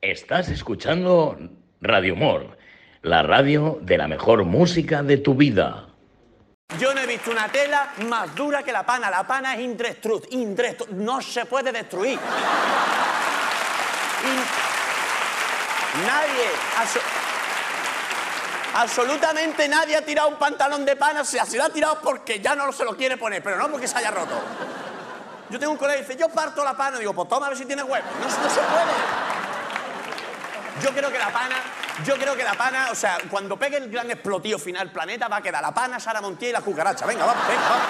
Estás escuchando Radio Humor, la radio de la mejor música de tu vida. Yo no he visto una tela más dura que la pana. La pana es indestructible, no se puede destruir. Absolutamente nadie ha tirado un pantalón de pana. O sea, se lo ha tirado porque ya no se lo quiere poner, pero no porque se haya roto. Yo tengo un colega que dice, yo parto la pana. Digo, pues toma a ver si tiene huevo. No se puede. Yo creo que la pana, o sea, cuando pegue el gran explotivo final planeta, va a quedar la pana, Sara Montiel y la cucaracha. Venga, vamos.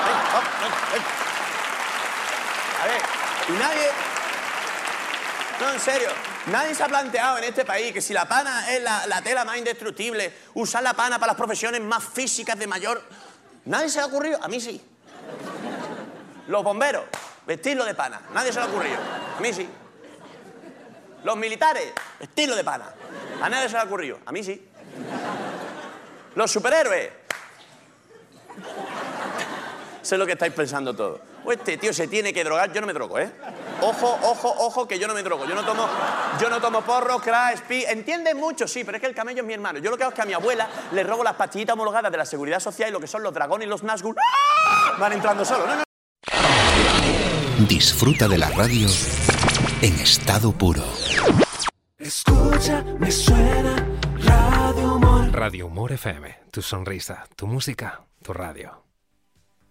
A ver, y nadie... No, en serio, nadie se ha planteado en este país que si la pana es la tela más indestructible, usar la pana para las profesiones más físicas de mayor... Nadie se le ha ocurrido, a mí sí. Los bomberos, vestirlo de pana, nadie se le ha ocurrido, a mí sí. Los militares, estilo de pana. A nadie se le ha ocurrido. A mí sí. Los superhéroes. Sé lo que estáis pensando todos. O este tío se tiene que drogar. Yo no me drogo, ¿eh? Ojo, que yo no me drogo. Yo no tomo porro, crack, speed. ¿Entienden mucho? Sí, pero es que el camello es mi hermano. Yo lo que hago es que a mi abuela le robo las pastillitas homologadas de la Seguridad Social y lo que son los dragones y los Nazgûl. ¡Ah! Van entrando solos. No. Disfruta de la radio en estado puro. Escucha, me suena Radio Humor. Radio Humor FM, tu sonrisa, tu música, tu radio.